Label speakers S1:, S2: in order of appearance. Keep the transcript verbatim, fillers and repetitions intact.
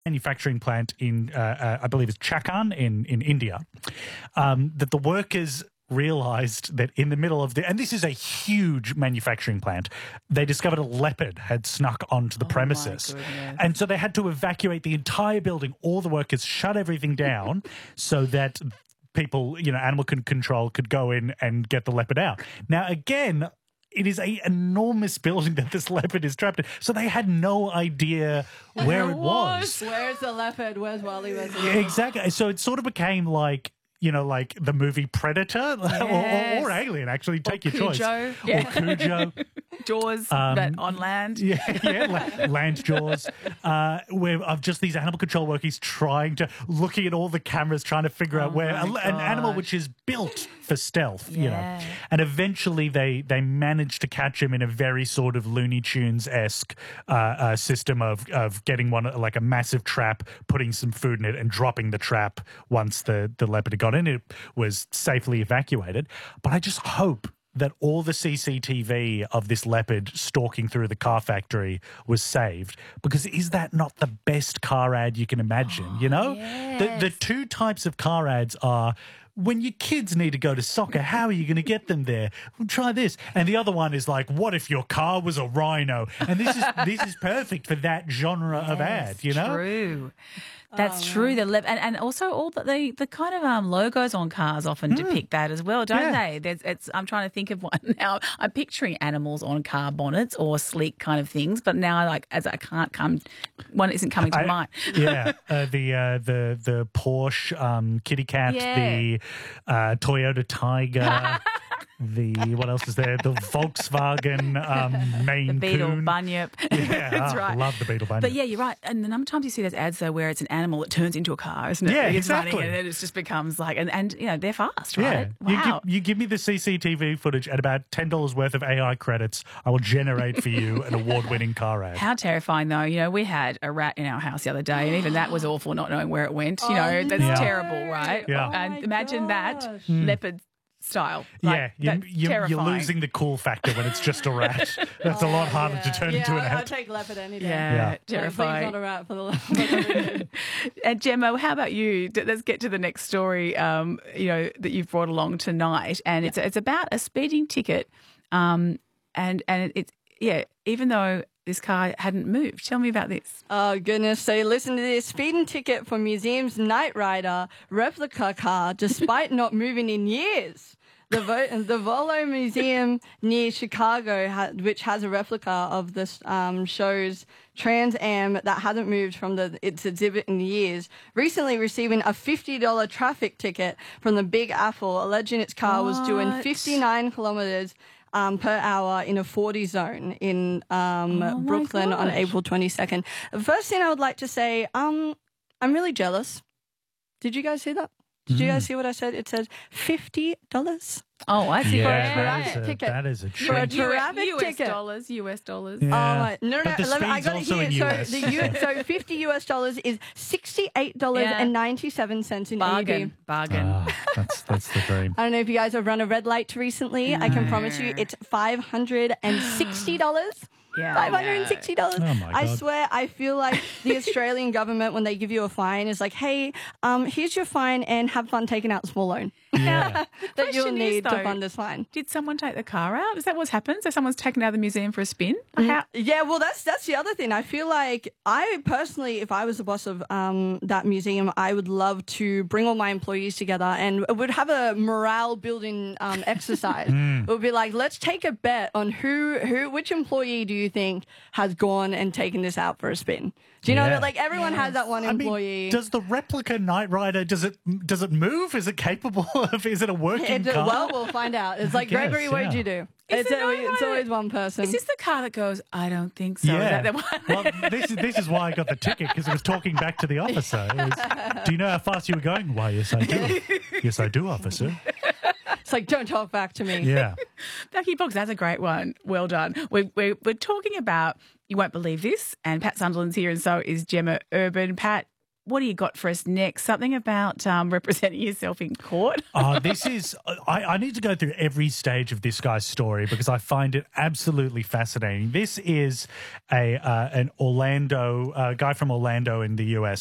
S1: manufacturing plant in, uh, uh, I believe it's Chakan in, in India, um, that the workers realized that in the middle of the, and this is a huge manufacturing plant, they discovered a leopard had snuck onto the
S2: Oh,
S1: premises. And so they had to evacuate the entire building. All the workers shut everything down so that people, you know, animal con- control could go in and get the leopard out. Now, again, it is an enormous building that this leopard is trapped in. So they had no idea where it was.
S3: Where's the leopard? Where's Wally Wesley?
S1: Yeah, exactly. So it sort of became like, you know, like the movie Predator
S2: Yes.
S1: or, or, or Alien, actually. Take
S2: or
S1: your choice.
S2: Cujo.
S1: Or Cujo.
S2: Jaws,
S1: Um,
S2: but on land.
S1: Yeah, yeah, la- land jaws. Uh, where of just these animal control workers trying to, looking at all the cameras, trying to figure
S2: Oh
S1: out where a,
S2: my
S1: an animal
S2: gosh.
S1: which is built for stealth, you
S2: Yeah.
S1: know. And eventually they they managed to catch him in a very sort of Looney Tunes esque uh, uh, system of of getting one like a massive trap, putting some food in it, and dropping the trap once the the leopard had got in. It was safely evacuated. But I just hope that all the C C T V of this leopard stalking through the car factory was saved, because is that not the best car ad you can imagine, you know? The, the two types of car ads are, when your kids need to go to soccer, how are you going to get them there? Well, try this. And the other one is like, what if your car was a rhino? And this is this is perfect for that genre of ad, you know?
S2: True. That's
S3: Oh,
S2: true. The le- and, and also all the, the the kind of um logos on cars often depict that as well, don't
S1: Yeah.
S2: they? There's it's I'm trying to think of one now. I'm picturing animals on car bonnets or sleek kind of things, but now like as I can't come, one isn't coming to
S1: I-
S2: mind.
S1: yeah, uh, the uh, the the Porsche um, kitty cat,
S2: Yeah.
S1: the uh, Toyota Tiger, the what else is there? The Volkswagen um, Maine
S2: The beetle
S1: Coon.
S2: bunyip.
S1: Yeah,
S2: That's
S1: oh,
S2: right.
S1: love the beetle bunyip.
S2: But yeah, you're right. And the number of times you see those ads though, where it's an animal that turns into a car, isn't it?
S1: Yeah,
S2: It's
S1: exactly.
S2: running and then it just becomes like, and, and you know they're fast,
S1: yeah,
S2: right?
S1: you,
S2: Wow.
S1: give, you give me the C C T V footage at about ten dollars worth of A I credits. I will generate for you an award-winning car ad.
S2: How terrifying, though. You know, we had a rat in our house the other day, and even that was awful, not knowing where it went. You know,
S3: Oh,
S2: that's
S1: no.
S2: terrible, right?
S1: Yeah.
S3: Oh
S2: and
S3: my
S2: imagine that
S3: gosh.
S2: leopard style. Like,
S1: yeah, you,
S2: that's
S1: you, you're
S2: terrifying.
S1: losing the cool factor when it's just a rat. That's a lot harder
S3: yeah.
S1: to turn
S3: yeah,
S1: into an
S3: I'll, I'll
S1: ad.
S3: take leopard any day.
S2: Yeah,
S1: Yeah.
S3: Like, please
S2: terrifying.
S3: not a rat for the leopard.
S2: And Gemma, how about you? D- Let's get to the next story. Um, you know that you've brought along tonight, and it's it's about a speeding ticket. Um, and and it's yeah, even though this car hadn't moved. Tell me about this.
S3: Oh, goodness. So listen to this. Speeding ticket for museum's Knight Rider replica car despite not moving in years. The, Vo- the Volo Museum near Chicago, ha- which has a replica of this um, show's Trans Am that hasn't moved from the, its exhibit in years, recently receiving a fifty dollars traffic ticket from the Big Apple, alleging its car was doing
S2: What?
S3: fifty-nine kilometers Um, per hour in a forty zone in um,
S2: Oh my
S3: Brooklyn on
S2: gosh.
S3: April twenty-second. The first thing I would like to say, um, I'm really jealous. Did you guys see that? Did you guys see what I said? It says fifty dollars.
S2: Oh, I see.
S1: Yeah,
S3: For a
S1: that
S3: traffic
S1: is a,
S3: ticket.
S1: that is a
S3: For a
S1: treat.
S3: traffic
S2: U S
S3: ticket.
S2: dollars, U S dollars.
S1: Yeah.
S3: Oh my, no, no,
S1: But the
S3: no. let me- I
S1: speed's
S3: got it
S1: also
S3: here.
S1: in
S3: so
S1: U S.
S3: the U, so fifty U S dollars is sixty-eight dollars and ninety-seven cents in A U D.
S2: Bargain, bargain.
S1: Ah, that's that's the dream.
S3: I don't know if you guys have run a red light recently. I can promise you it's five hundred sixty dollars.
S2: Yeah,
S3: five hundred sixty dollars.
S1: Oh, my
S3: I
S1: God.
S3: swear, I feel like the Australian government, when they give you a fine, is like, hey, um, here's your fine and have fun taking out a small loan
S1: Yeah.
S3: that you'll
S2: question is,
S3: need to
S2: though,
S3: fund this fine.
S2: Did someone take the car out? Is that what's happened? So someone's taken out of the museum for a spin? How?
S3: Yeah, well, that's that's the other thing. I feel like I personally, if I was the boss of um, that museum, I would love to bring all my employees together and it would have a morale building um, exercise. It would be like, let's take a bet on who who which employee do you think has gone and taken this out for a spin. Do you know
S1: Yeah.
S3: that like everyone has that one
S1: I mean,
S3: employee?
S1: does the replica Knight Rider, does it does it move? Is it capable of, is it a working
S3: It-
S1: car?
S3: well, we'll find out. It's like,
S1: guess,
S3: Gregory, what did
S1: yeah.
S3: you do?
S2: Is
S3: It's,
S2: the
S3: always,
S2: Knight
S3: it's
S2: Rider-
S3: always one person.
S2: Is this the car that goes, I don't think so? Is
S1: Yeah.
S2: that the one?
S1: Well, this is this is why I got the ticket, because it was talking back to the officer. It was, do you know how fast you were going? Why, yes, I do. Yes, I do, officer.
S3: It's like, don't talk back to me.
S1: Yeah.
S2: Becky Box, that's a great one. Well done. We're, we're, we're talking about, you won't believe this, and Pat Sunderland's here, and so is Gemma Urban. Pat, what do you got for us next? Something about um, representing yourself in court?
S1: Oh, this is, I, I need to go through every stage of this guy's story because I find it absolutely fascinating. This is a uh, an Orlando, uh, guy from Orlando in the U S